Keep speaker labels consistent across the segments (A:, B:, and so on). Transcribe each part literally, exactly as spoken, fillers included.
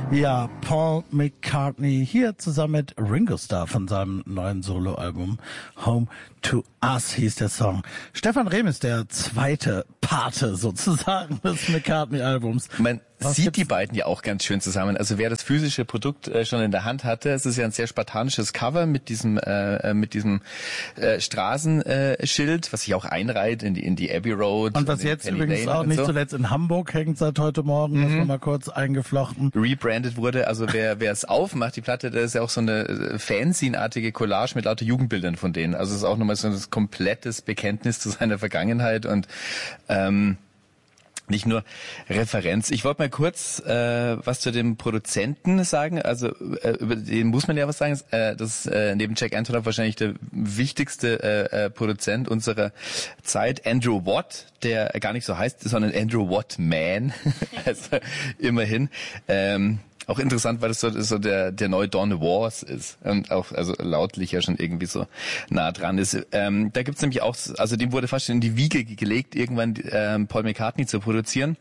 A: Ja, Paul McCartney hier zusammen mit Ringo Starr von seinem neuen Soloalbum Home to Us hieß der Song. Stefan Rehm ist der zweite Pate sozusagen des McCartney-Albums.
B: Man
A: Was
B: sieht
A: gibt's?
B: die beiden ja auch ganz schön zusammen. Also wer das physische Produkt äh, schon in der Hand hatte, es ist ja ein sehr spartanisches Cover mit diesem äh, mit diesem äh, Straßenschild, äh, was sich auch einreiht in die in die Abbey Road.
A: Und was
B: in
A: jetzt
B: Penny
A: übrigens
B: Lane
A: auch
B: und
A: nicht
B: so
A: zuletzt in Hamburg hängt seit heute Morgen, das
B: Mhm.
A: war mal kurz eingeflochten.
B: Rebrandet wurde. Also wer wer es aufmacht, die Platte, das ist ja auch so eine äh, Fanzine-artige Collage mit lauter Jugendbildern von denen. Also es ist auch nochmal so ein komplettes Bekenntnis zu seiner Vergangenheit und ähm, nicht nur Referenz. Ich wollte mal kurz äh, was zu dem Produzenten sagen. Also äh, über den muss man ja was sagen. Äh, das ist äh, neben Jack Antonoff wahrscheinlich der wichtigste äh, äh, Produzent unserer Zeit. Andrew Watt, der gar nicht so heißt, sondern Andrew Watt Man. Also immerhin. Ähm, Auch interessant, weil das so, so der, der neue Dawn Wars ist und auch also lautlich ja schon irgendwie so nah dran ist. Ähm, da gibt's nämlich auch, also dem wurde fast schon in die Wiege gelegt, irgendwann ähm, Paul McCartney zu produzieren.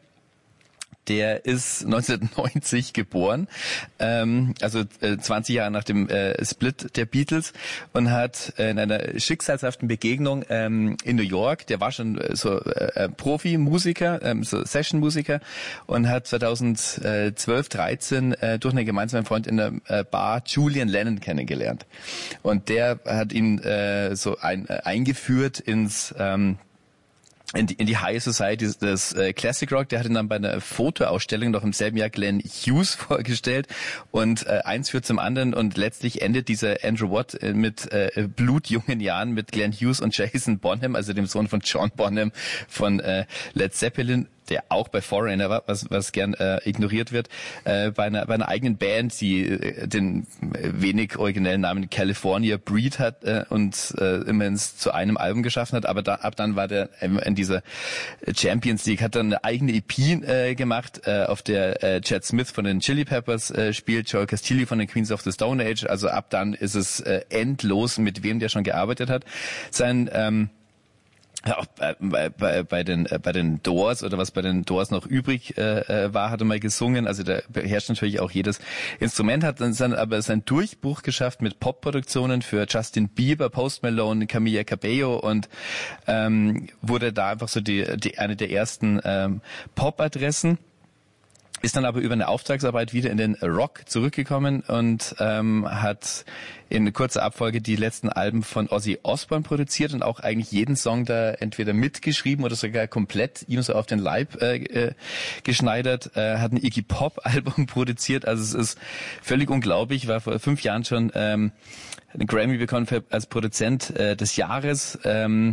B: Der ist neunzehnhundertneunzig geboren, ähm, also äh, zwanzig Jahre nach dem äh, Split der Beatles und hat äh, in einer schicksalshaften Begegnung ähm, in New York, der war schon äh, so äh, Profi-Musiker, ähm, so Session-Musiker und hat zweitausendzwölf, dreizehn äh, durch einen gemeinsamen Freund in der äh, Bar Julian Lennon kennengelernt. Und der hat ihn äh, so ein, äh, eingeführt ins ähm, In die, in die High Society des äh, Classic Rock. Der hat ihn dann bei einer Fotoausstellung noch im selben Jahr Glenn Hughes vorgestellt und äh, eins führt zum anderen und letztlich endet dieser Andrew Watt äh, mit äh, blutjungen Jahren mit Glenn Hughes und Jason Bonham, also dem Sohn von John Bonham von äh, Led Zeppelin, der auch bei Foreigner war, was, was gern äh, ignoriert wird, äh, bei, einer, bei einer eigenen Band, die äh, den wenig originellen Namen California Breed hat äh, und äh, immerhin zu einem Album geschaffen hat, aber da, ab dann war der ähm, in dieser Champions League, hat dann eine eigene E P äh, gemacht, äh, auf der äh, Chad Smith von den Chili Peppers äh, spielt, Joel Castillo von den Queens of the Stone Age, also ab dann ist es äh, endlos, mit wem der schon gearbeitet hat. Sein ähm, Ja, auch bei, bei, bei den bei den Doors oder was bei den Doors noch übrig äh, war, hat er mal gesungen. Also der beherrscht natürlich auch jedes Instrument, hat dann sein, aber seinen Durchbruch geschafft mit Popproduktionen für Justin Bieber, Post Malone, Camila Cabello und ähm, wurde da einfach so die, die eine der ersten ähm, Pop-Adressen. Ist dann aber über eine Auftragsarbeit wieder in den Rock zurückgekommen und ähm, hat in kurzer Abfolge die letzten Alben von Ozzy Osbourne produziert und auch eigentlich jeden Song da entweder mitgeschrieben oder sogar komplett ihm so auf den Leib äh, äh, geschneidert. Äh, hat ein Iggy Pop Album produziert, also es ist völlig unglaublich. War vor fünf Jahren schon ähm, einen Grammy bekommen für, als Produzent äh, des Jahres. Ähm,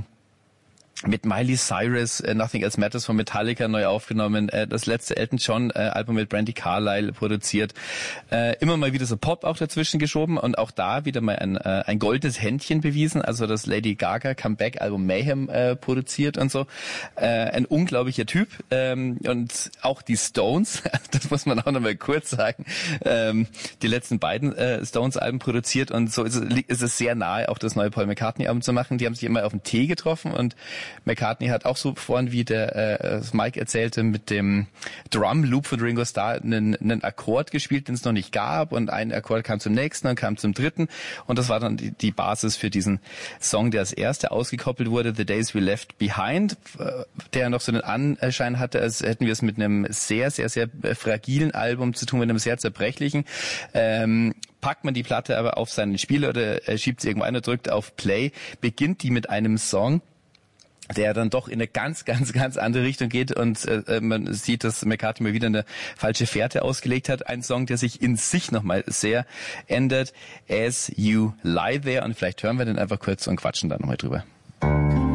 B: mit Miley Cyrus, uh, Nothing Else Matters von Metallica neu aufgenommen, uh, das letzte Elton John uh, Album mit Brandi Carlile produziert, uh, immer mal wieder so Pop auch dazwischen geschoben und auch da wieder mal ein, uh, ein goldenes Händchen bewiesen, also das Lady Gaga Comeback Album Mayhem uh, produziert und so, uh, ein unglaublicher Typ um, und auch die Stones, das muss man auch noch mal kurz sagen, um, die letzten beiden uh, Stones Alben produziert und so ist es, ist es sehr nahe, auch das neue Paul McCartney Album zu machen. Die haben sich immer auf den Tee getroffen und McCartney hat auch so vorhin, wie der äh, Mike erzählte, mit dem Drum Loop von Ringo Starr einen, einen Akkord gespielt, den es noch nicht gab und ein Akkord kam zum nächsten und kam zum dritten und das war dann die, die Basis für diesen Song, der als erster ausgekoppelt wurde, The Days We Left Behind, der noch so einen Anschein hatte, als hätten wir es mit einem sehr, sehr, sehr fragilen Album zu tun, mit einem sehr zerbrechlichen. Ähm, packt man die Platte aber auf seinen Spieler oder äh, schiebt sie irgendwo ein und drückt auf Play, beginnt die mit einem Song, der dann doch in eine ganz, ganz, ganz andere Richtung geht und äh, man sieht, dass McCartney mal wieder eine falsche Fährte ausgelegt hat. Ein Song, der sich in sich nochmal sehr ändert. As You Lie There und vielleicht hören wir den einfach kurz und quatschen dann nochmal drüber.